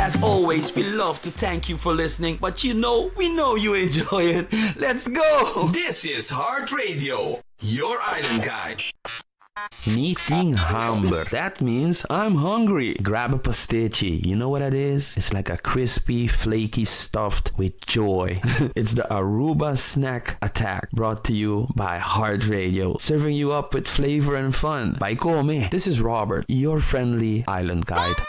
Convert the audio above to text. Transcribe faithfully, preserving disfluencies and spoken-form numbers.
As always, we love to thank you for listening, but you know, we know you enjoy it. Let's go! This is Heart Radio, your island guide. Meeting hunger. That means I'm hungry. Grab a pastichi. You know what that is? It's like a crispy, flaky stuffed with joy. It's the Aruba Snack Attack, brought to you by Heart Radio, serving you up with flavor and fun. By Come. This is Robert, your friendly island guide.